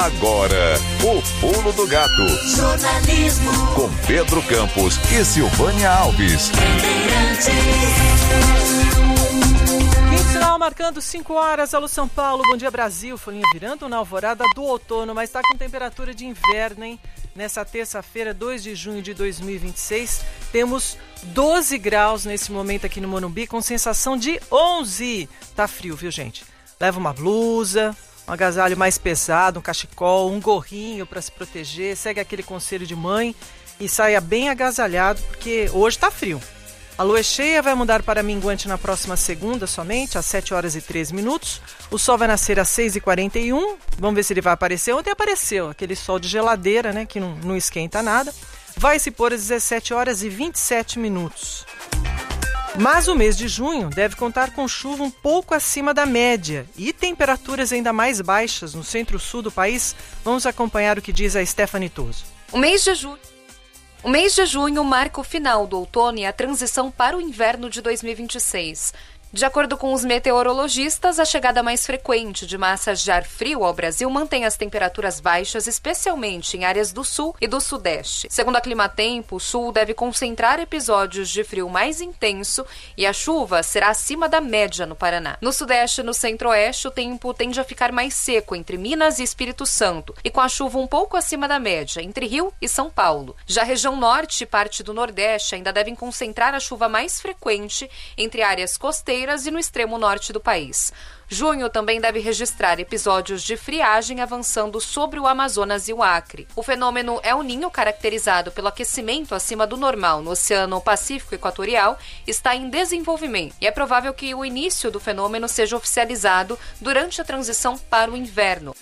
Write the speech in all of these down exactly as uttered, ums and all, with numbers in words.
Agora, o Pulo do Gato. Jornalismo. Com Pedro Campos e Silvânia Alves. Quinto sinal marcando cinco horas, alô São Paulo, bom dia Brasil, folhinha virando na alvorada do outono, mas está com temperatura de inverno, hein? Nessa terça-feira, dois de junho de dois mil e vinte e seis, temos doze graus nesse momento aqui no Morumbi, com sensação de onze. Tá frio, viu, gente? Leva uma blusa, um agasalho mais pesado, um cachecol, um gorrinho para se proteger, segue aquele conselho de mãe e saia bem agasalhado, porque hoje tá frio. A lua cheia vai mudar para minguante na próxima segunda somente, às sete horas e treze minutos. O sol vai nascer às seis e quarenta e um. Vamos ver se ele vai aparecer. Ontem apareceu, aquele sol de geladeira, né, que não, não esquenta nada. Vai se pôr às dezessete horas e vinte e sete minutos. Mas o mês de junho deve contar com chuva um pouco acima da média e temperaturas ainda mais baixas no centro-sul do país. Vamos acompanhar o que diz a Stephanie Toso. O mês de junho. O mês de junho marca o final do outono e a transição para o inverno de dois mil e vinte e seis. De acordo com os meteorologistas, a chegada mais frequente de massas de ar frio ao Brasil mantém as temperaturas baixas, especialmente em áreas do sul e do sudeste. Segundo a Climatempo, o sul deve concentrar episódios de frio mais intenso e a chuva será acima da média no Paraná. No sudeste e no centro-oeste, o tempo tende a ficar mais seco entre Minas e Espírito Santo e com a chuva um pouco acima da média entre Rio e São Paulo. Já a região norte e parte do nordeste ainda devem concentrar a chuva mais frequente entre áreas costeiras e no extremo norte do país. Junho também deve registrar episódios de friagem avançando sobre o Amazonas e o Acre. O fenômeno El Niño, caracterizado pelo aquecimento acima do normal no Oceano Pacífico Equatorial, está em desenvolvimento e é provável que o início do fenômeno seja oficializado durante a transição para o inverno.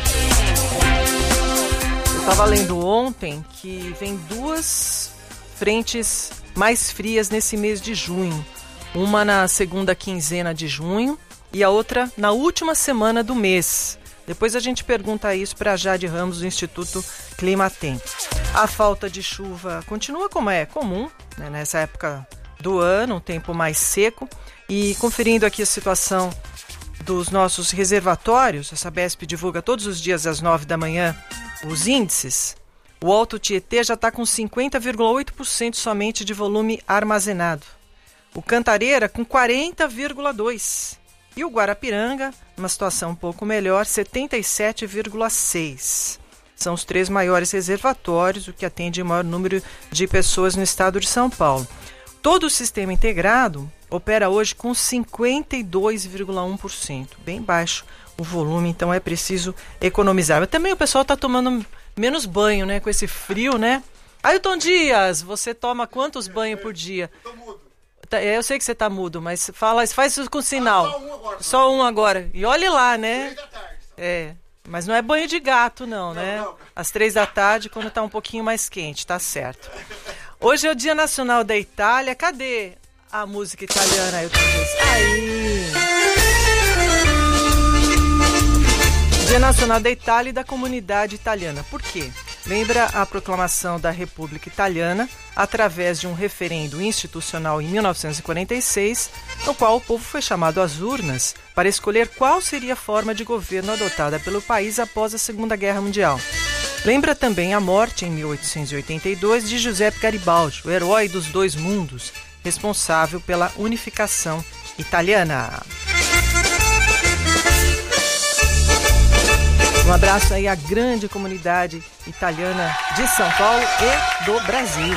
Eu estava lendo ontem que vem duas frentes mais frias nesse mês de junho. Uma na segunda quinzena de junho e a outra na última semana do mês. Depois a gente pergunta isso para a Jade Ramos, do Instituto Climatempo. A falta de chuva continua como é comum, né, nessa época do ano, um tempo mais seco. E conferindo aqui a situação dos nossos reservatórios, a Sabesp divulga todos os dias às nove da manhã os índices. O Alto Tietê já está com cinquenta vírgula oito por cento somente de volume armazenado. O Cantareira com quarenta vírgula dois por cento. E o Guarapiranga, numa situação um pouco melhor, setenta e sete vírgula seis por cento. São os três maiores reservatórios, o que atende o maior número de pessoas no estado de São Paulo. Todo o sistema integrado opera hoje com cinquenta e dois vírgula um por cento. Bem baixo o volume, então é preciso economizar. Mas também o pessoal está tomando menos banho, né? Com esse frio, né? Ailton Dias, você toma quantos banhos por dia? Eu sei que você tá mudo, mas fala, faz isso com sinal. Só um agora. Só um agora. E olhe lá, né? Três da tarde. É, mas não é banho de gato, não, não né? Não. Às três da tarde, quando tá um pouquinho mais quente, tá certo. Hoje é o Dia Nacional da Itália. Cadê a música italiana? Aí. Dia Nacional da Itália e da Comunidade Italiana. Por quê? Lembra a proclamação da República Italiana através de um referendo institucional em mil novecentos e quarenta e seis, no qual o povo foi chamado às urnas para escolher qual seria a forma de governo adotada pelo país após a Segunda Guerra Mundial. Lembra também a morte, em mil oitocentos e oitenta e dois, de Giuseppe Garibaldi, o herói dos dois mundos, responsável pela unificação italiana. Um abraço aí à grande comunidade italiana de São Paulo e do Brasil.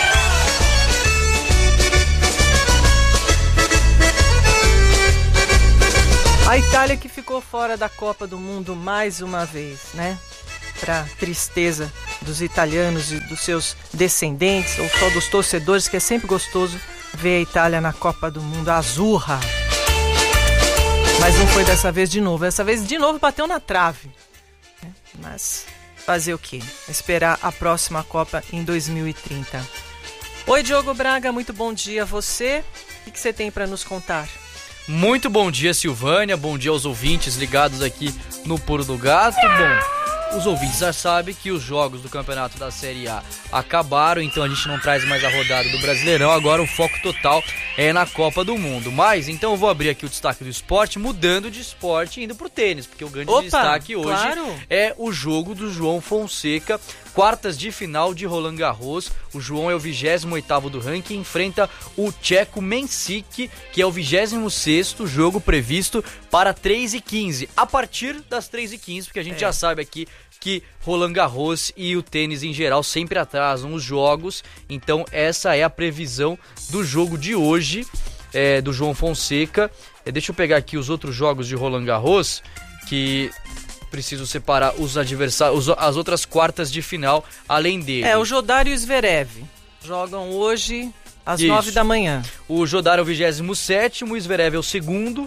A Itália que ficou fora da Copa do Mundo mais uma vez, né? Para tristeza dos italianos e dos seus descendentes, ou só dos torcedores, que é sempre gostoso ver a Itália na Copa do Mundo azurra. Mas não foi dessa vez de novo. Dessa vez de novo bateu na trave. Mas fazer o quê? Esperar a próxima Copa em dois mil e trinta. Oi, Diogo Braga, muito bom dia a você. O que você tem para nos contar? Muito bom dia, Silvânia. Bom dia aos ouvintes ligados aqui no Pulo do Gato. Bom, os ouvintes já sabem que os jogos do campeonato da Série A acabaram, então a gente não traz mais a rodada do Brasileirão, agora o foco total é na Copa do Mundo. Mas, então eu vou abrir aqui o destaque do esporte, mudando de esporte e indo pro tênis, porque o grande Opa, destaque hoje claro. é o jogo do João Fonseca, quartas de final de Roland Garros. O João é o vigésimo oitavo do ranking, enfrenta o tcheco Mensik, que é o vigésimo sexto, jogo previsto para três e quinze, a partir das três e quinze, porque a gente é. já sabe aqui que Roland Garros e o tênis em geral sempre atrasam os jogos, então essa é a previsão do jogo de hoje, é, do João Fonseca. É, deixa eu pegar aqui os outros jogos de Roland Garros, que preciso separar os adversários, as outras quartas de final, além dele. É, o Jodar e o Zverev jogam hoje às nove da manhã. O Jodar é o vigésimo sétimo, o Zverev é o segundo,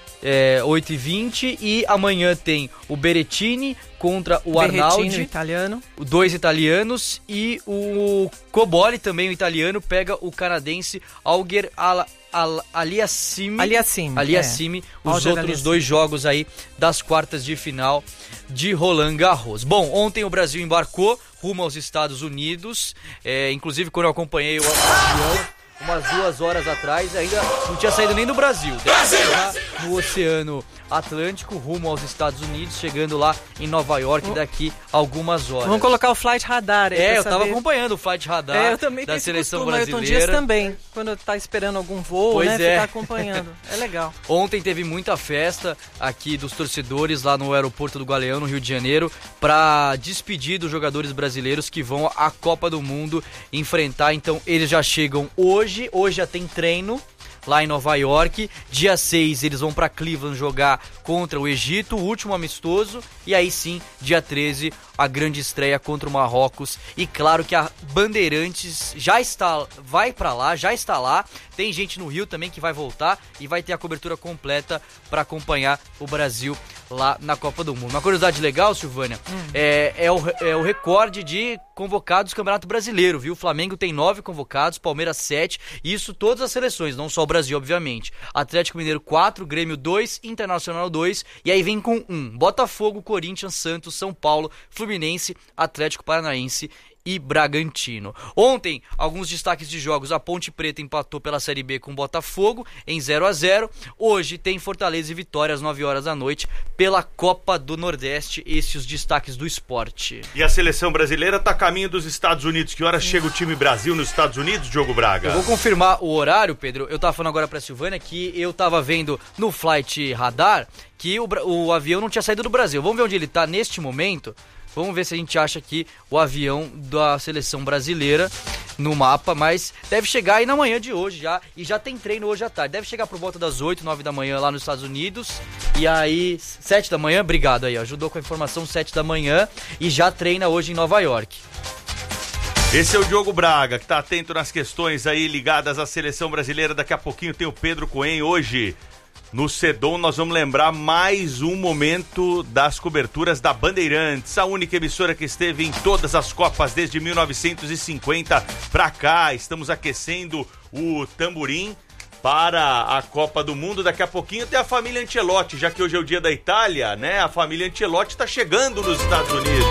é, oito e vinte, e amanhã tem o Berrettini contra o Arnaldi, italiano. Dois italianos, e o Cobolli, também o italiano, pega o canadense Auger Al Al Aliassime. Aliassime, Aliassime, é. Os Auger outros Aliassime. dois jogos aí das quartas de final de Roland Garros. Bom, ontem o Brasil embarcou rumo aos Estados Unidos, é, inclusive quando eu acompanhei o avião, umas duas horas atrás, ainda não tinha saído nem do Brasil. Já no Oceano Atlântico, rumo aos Estados Unidos, chegando lá em Nova York daqui a algumas horas. Vamos colocar o Flight Radar aí. É, eu saber. tava acompanhando o Flight Radar é, eu também da seleção costume, brasileira. Ayrton Dias também, quando tá esperando algum voo, pois né, é. ficar acompanhando. É legal. Ontem teve muita festa aqui dos torcedores lá no aeroporto do Galeão, no Rio de Janeiro, para despedir dos jogadores brasileiros que vão à Copa do Mundo enfrentar. Então eles já chegam hoje, hoje já tem treino lá em Nova York. Dia seis eles vão para Cleveland jogar contra o Egito, o último amistoso, e aí sim, dia treze, a grande estreia contra o Marrocos. E claro que a Bandeirantes já está, vai para lá, já está lá. Tem gente no Rio também que vai voltar e vai ter a cobertura completa para acompanhar o Brasil lá na Copa do Mundo. Uma curiosidade legal, Silvânia, hum. é, é, o, é o recorde de convocados do Campeonato Brasileiro, viu? O Flamengo tem nove convocados, Palmeiras sete, isso todas as seleções, não só o Brasil, obviamente. Atlético Mineiro quatro, Grêmio dois, Internacional dois, e aí vem com um, Botafogo, Corinthians, Santos, São Paulo, Fluminense, Atlético Paranaense e Bragantino. Ontem, alguns destaques de jogos. A Ponte Preta empatou pela Série B com o Botafogo em zero a zero. Hoje tem Fortaleza e Vitória às nove horas da noite pela Copa do Nordeste. Esses os destaques do esporte. E a seleção brasileira está a caminho dos Estados Unidos. Que horas chega o time Brasil nos Estados Unidos, Diogo Braga? Eu vou confirmar o horário, Pedro. Eu tava falando agora pra Silvânia que eu tava vendo no Flight Radar que o, o avião não tinha saído do Brasil. Vamos ver onde ele tá neste momento. Vamos ver se a gente acha aqui o avião da seleção brasileira no mapa, mas deve chegar aí na manhã de hoje já, e já tem treino hoje à tarde. Deve chegar por volta das oito, nove da manhã lá nos Estados Unidos, e aí sete da manhã, obrigado aí, ó, ajudou com a informação, sete da manhã, e já treina hoje em Nova York. Esse é o Diogo Braga, que está atento nas questões aí ligadas à seleção brasileira. Daqui a pouquinho tem o Pedro Cohen. Hoje no Sedom nós vamos lembrar mais um momento das coberturas da Bandeirantes, a única emissora que esteve em todas as Copas desde mil novecentos e cinquenta pra cá. Estamos aquecendo o tamborim para a Copa do Mundo. Daqui a pouquinho tem a família Ancelotti, já que hoje é o dia da Itália, né? A família Ancelotti está chegando nos Estados Unidos.